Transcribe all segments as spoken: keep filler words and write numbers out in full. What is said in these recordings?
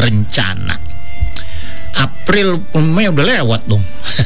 rencana. April, Mei udah lewat dong.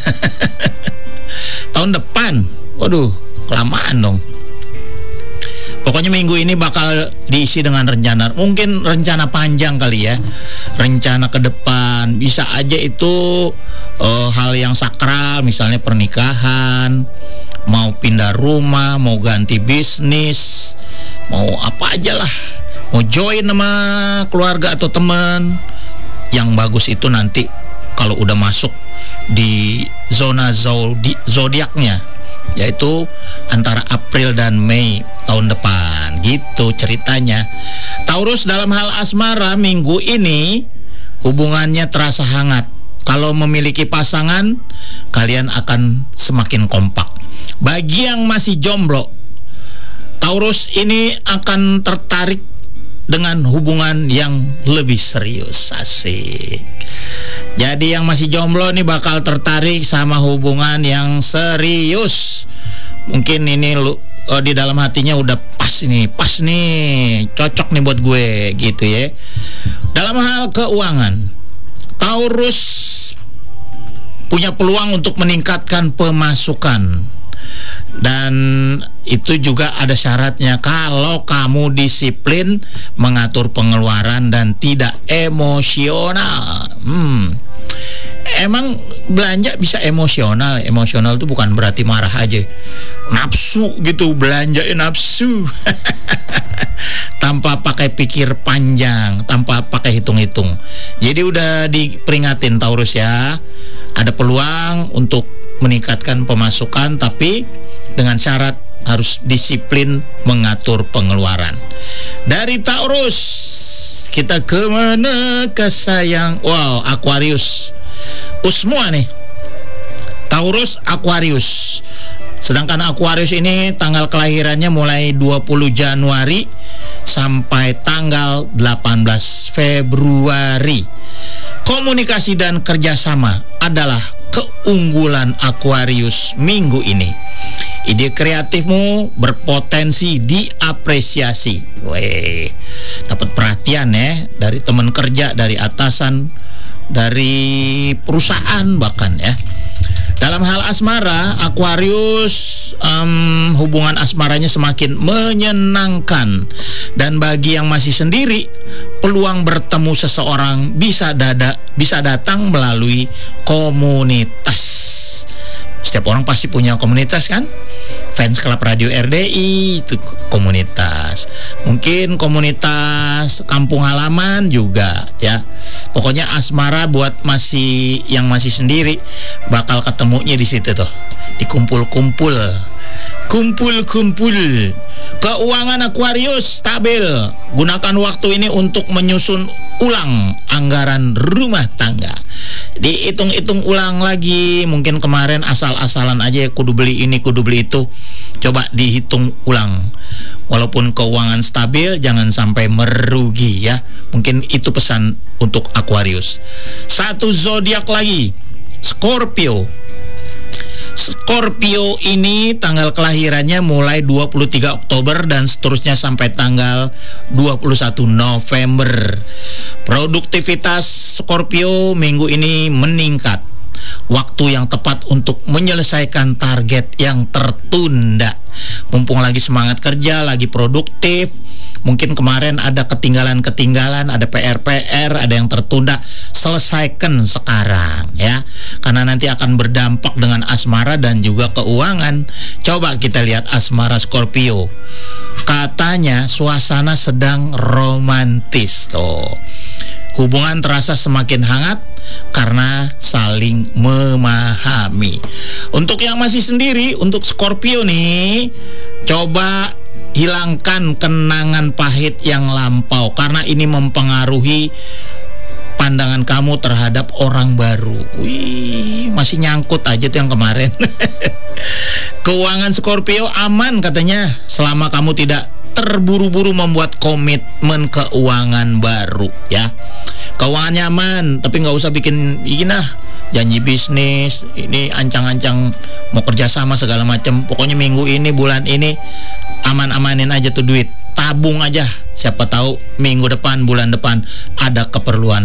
Tahun depan, waduh, kelamaan dong. Pokoknya minggu ini bakal diisi dengan rencana. Mungkin rencana panjang kali ya. Rencana ke depan. Bisa aja itu uh, hal yang sakral. Misalnya pernikahan, mau pindah rumah, mau ganti bisnis, mau apa aja lah. Mau join sama keluarga atau teman. Yang bagus itu nanti kalau udah masuk di zona zodi, zodiaknya, yaitu antara April dan Mei tahun depan, gitu ceritanya. Taurus, dalam hal asmara minggu ini hubungannya terasa hangat. Kalau memiliki pasangan, kalian akan semakin kompak. Bagi yang masih jomblo, Taurus ini akan tertarik dengan hubungan yang lebih serius. Asik. Jadi yang masih jomblo nih bakal tertarik sama hubungan yang serius. Mungkin ini lu oh, di dalam hatinya udah pas nih, pas nih, cocok nih buat gue, gitu ya. Dalam hal keuangan, Taurus punya peluang untuk meningkatkan pemasukan. Dan itu juga ada syaratnya, kalau kamu disiplin mengatur pengeluaran dan tidak emosional. Hmm. Emang belanja bisa emosional. Emosional itu bukan berarti marah aja. Nafsu gitu, belanjain nafsu. Tanpa pakai pikir panjang, tanpa pakai hitung-hitung. Jadi udah diperingatin Taurus ya. Ada peluang untuk meningkatkan pemasukan, tapi dengan syarat harus disiplin mengatur pengeluaran. Dari Taurus kita ke mana ke sayang? Wow, Aquarius. Semua nih, Taurus, Aquarius. Sedangkan Aquarius ini tanggal kelahirannya mulai dua puluh Januari sampai tanggal delapan belas Februari. Komunikasi dan kerjasama adalah keunggulan Aquarius minggu ini. Ide kreatifmu berpotensi diapresiasi. Weh, dapat perhatian ya dari teman kerja, dari atasan, dari perusahaan bahkan ya. Dalam hal asmara, Aquarius um, hubungan asmaranya semakin menyenangkan. Dan bagi yang masih sendiri, peluang bertemu seseorang bisa dada, bisa datang melalui komunitas. Setiap orang pasti punya komunitas kan? Fans Club Radio R D I itu komunitas. Mungkin komunitas kampung halaman juga ya. Pokoknya asmara buat masih yang masih sendiri bakal ketemunya di situ tuh. Dikumpul-kumpul. Kumpul-kumpul. Keuangan Aquarius stabil. Gunakan waktu ini untuk menyusun ulang anggaran rumah tangga. Dihitung-hitung ulang lagi. Mungkin kemarin asal-asalan aja, kudu beli ini, kudu beli itu. Coba dihitung ulang. Walaupun keuangan stabil, jangan sampai merugi ya. Mungkin itu pesan untuk Aquarius. Satu zodiak lagi, Scorpio. Scorpio ini tanggal kelahirannya mulai dua puluh tiga Oktober dan seterusnya sampai tanggal dua puluh satu November. Produktivitas Scorpio minggu ini meningkat. Waktu yang tepat untuk menyelesaikan target yang tertunda. Mumpung lagi semangat kerja, lagi produktif. Mungkin kemarin ada ketinggalan-ketinggalan, ada P R-P R, ada yang tertunda. Selesaikan sekarang ya. Karena nanti akan berdampak dengan asmara dan juga keuangan. Coba kita lihat asmara Scorpio. Katanya suasana sedang romantis tuh. Hubungan terasa semakin hangat karena saling memahami. Untuk yang masih sendiri, untuk Scorpio nih, coba hilangkan kenangan pahit yang lampau, karena ini mempengaruhi pandangan kamu terhadap orang baru. Wih, masih nyangkut aja tuh yang kemarin. Keuangan Scorpio aman katanya, selama kamu tidak terburu-buru membuat komitmen keuangan baru ya. Keuangannya aman, tapi nggak usah bikin ini lah, janji bisnis, ini ancang-ancang mau kerjasama segala macam. Pokoknya minggu ini, bulan ini aman-amanin aja tuh duit, tabung aja. Siapa tahu minggu depan, bulan depan ada keperluan